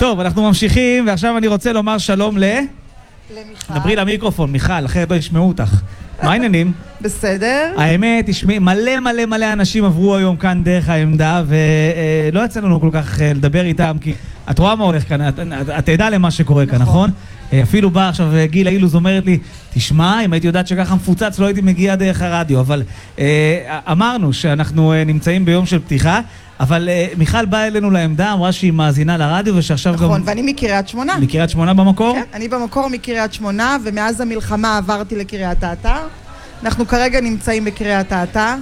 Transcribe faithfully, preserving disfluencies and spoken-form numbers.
טוב, אנחנו ממשיכים, ועכשיו אני רוצה לומר שלום ל... למיכל. דברי למיקרופון, מיכל, אחרת לא ישמעו אותך. מה העניינים? בסדר. האמת, תשמעי, מלא מלא מלא אנשים עברו היום כאן דרך העמדה, ולא יצא לנו כל כך לדבר איתם, כי את רואה מה הולך כאן, את, את, את תדע למה שקורה כאן, נכון? אפילו בא עכשיו גילה אילוז אומרת לי, תשמע, אם הייתי יודעת שככה מפוצץ לא הייתי מגיע דרך הרדיו, אבל אה, אמרנו שאנחנו אה, נמצאים ביום של פתיחה, אבל אה, מיכל באה אלינו לעמדה, אמרה שהיא מאזינה לרדיו ושעכשיו נכון, גם... נכון, ואני מקריית שמונה. מקריית שמונה במקור? כן, אני במקור מקריית שמונה, ומאז המלחמה עברתי לקריית אתא. אנחנו כרגע נמצאים בקריית אתא.